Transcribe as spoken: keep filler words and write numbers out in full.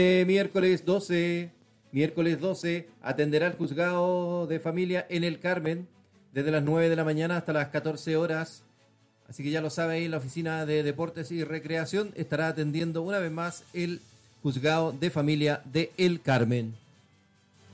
Eh, miércoles doce, miércoles doce, atenderá el juzgado de familia en el Carmen, desde las nueve de la mañana hasta las catorce horas. Así que ya lo sabe, ahí la Oficina de Deportes y Recreación estará atendiendo una vez más el juzgado de familia de El Carmen.